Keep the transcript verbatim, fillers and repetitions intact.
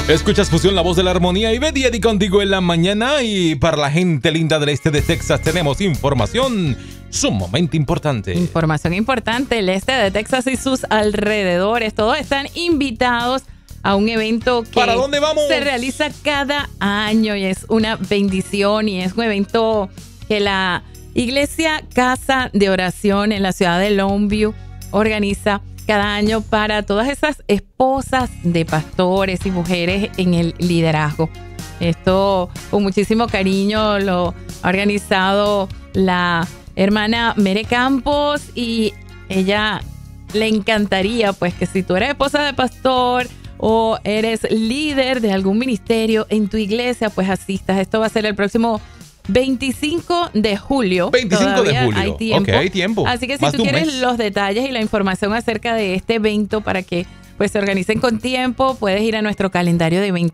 Escuchas Fusión, la voz de la armonía, y Betty Eddy contigo en la mañana. Y para la gente linda del este de Texas tenemos información sumamente importante. Información importante, el este de Texas y sus alrededores, todos están invitados a un evento que ¿Para dónde vamos? Se realiza cada año y es una bendición, y es un evento que la Iglesia Casa de Oración en la ciudad de Longview organiza cada año para todas esas esposas de pastores y mujeres en el liderazgo. Esto con muchísimo cariño lo ha organizado la hermana Mere Campos, y ella le encantaría pues que si tú eres esposa de pastor o eres líder de algún ministerio en tu iglesia, pues asistas. Esto va a ser el próximo veinticinco de julio. veinticinco de julio. Hay tiempo. Ok, hay tiempo. Así que si Más tú de un quieres mes. los detalles y la información acerca de este evento para que pues se organicen con tiempo, puedes ir a nuestro calendario de